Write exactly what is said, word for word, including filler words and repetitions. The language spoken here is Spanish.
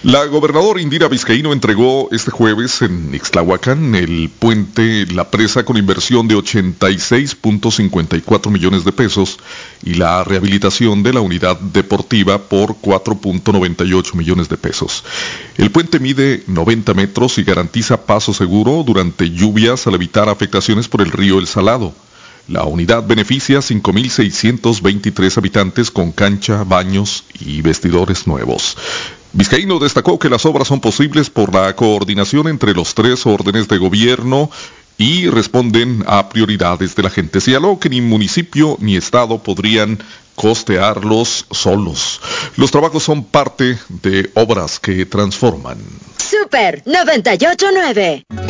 La gobernadora Indira Vizcaíno entregó este jueves en Ixtlahuacán el puente La Presa con inversión de ochenta y seis punto cincuenta y cuatro millones de pesos y la rehabilitación de la unidad deportiva por cuatro punto noventa y ocho millones de pesos. El puente mide noventa metros y garantiza paso seguro durante lluvias al evitar afectaciones por el río El Salado. La unidad beneficia a cinco mil seiscientos veintitrés habitantes con cancha, baños y vestidores nuevos. Vizcaíno destacó que las obras son posibles por la coordinación entre los tres órdenes de gobierno y responden a prioridades de la gente. Señaló que ni municipio ni estado podrían costearlos solos. Los trabajos son parte de obras que transforman. Super noventa y ocho punto nueve.